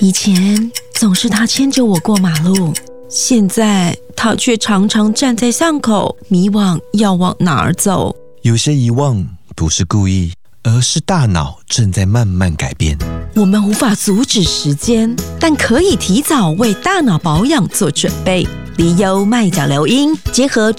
以前总是他牵着我过马路，现在他却常常站在巷口，迷惘要往哪儿走。 有些遗忘不是故意，而是大脑正在慢慢改变。 我们无法阻止时间，但可以提早为大脑保养做准备。离忧麦角硫因结合